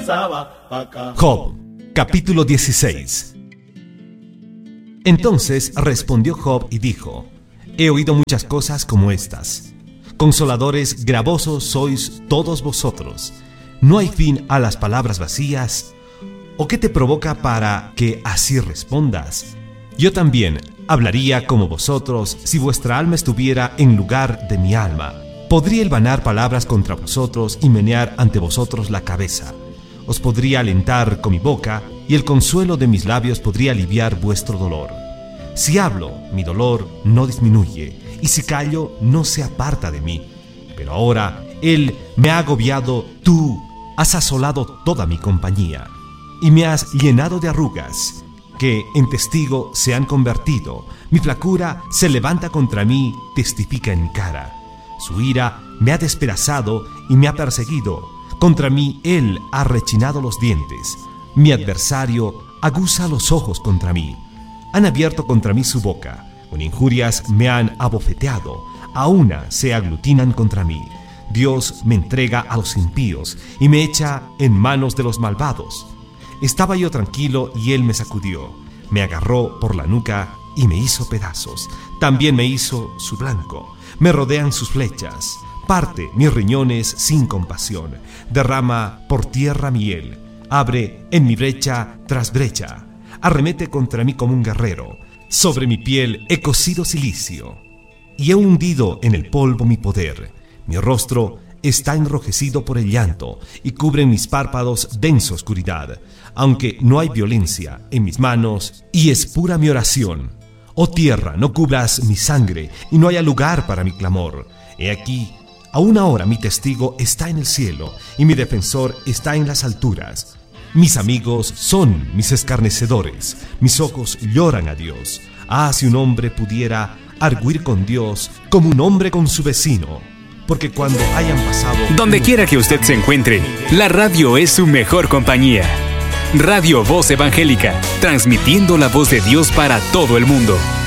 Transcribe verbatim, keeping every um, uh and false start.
Job, capítulo dieciséis. Entonces respondió Job y dijo: He oído muchas cosas como estas. Consoladores gravosos sois todos vosotros. ¿No hay fin a las palabras vacías? ¿O qué te provoca para que así respondas? Yo también hablaría como vosotros si vuestra alma estuviera en lugar de mi alma. Podría hilvanar palabras contra vosotros y menear ante vosotros la cabeza. Os podría alentar con mi boca y el consuelo de mis labios podría aliviar vuestro dolor. Si hablo, mi dolor no disminuye, y si callo, no se aparta de mí. Pero ahora él me ha agobiado, tú has asolado toda mi compañía, y me has llenado de arrugas, que en testigo se han convertido. Mi flacura se levanta contra mí, testifica en mi cara. Su ira me ha despedazado y me ha perseguido. Contra mí él ha rechinado los dientes. Mi adversario aguza los ojos contra mí. Han abierto contra mí su boca. Con injurias me han abofeteado. A una se aglutinan contra mí. Dios me entrega a los impíos y me echa en manos de los malvados. Estaba yo tranquilo y él me sacudió. Me agarró por la nuca y me hizo pedazos. También me hizo su blanco. Me rodean sus flechas. Parte mis riñones sin compasión. Derrama por tierra miel. Abre en mi brecha tras brecha. Arremete contra mí como un guerrero. Sobre mi piel he cosido cilicio y he hundido en el polvo mi poder. Mi rostro está enrojecido por el llanto y cubren mis párpados densa oscuridad, aunque no hay violencia en mis manos y es pura mi oración. Oh tierra, no cubras mi sangre y no haya lugar para mi clamor. He aquí, aún ahora mi testigo está en el cielo y mi defensor está en las alturas. Mis amigos son mis escarnecedores, mis ojos lloran a Dios. Ah, si un hombre pudiera arguir con Dios como un hombre con su vecino, porque cuando hayan pasado... Donde quiera que usted se encuentre, la radio es su mejor compañía. Radio Voz Evangélica, transmitiendo la voz de Dios para todo el mundo.